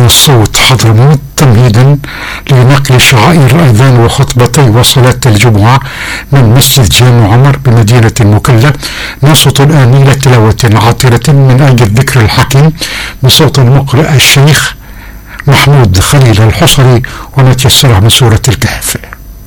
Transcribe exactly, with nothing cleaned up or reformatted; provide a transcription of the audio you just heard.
الصوت حضرموت تمهيدا لنقل شعائر الأذان وخطبتي وصلاة الجمعة من مسجد جامع عمر بمدينة المكلا. نصت الآن إلى تلاوة عاطرة من أجل الذكر الحكيم بصوت المقرئ الشيخ محمود خليل الحصري وما تيسره من سورة الكهف.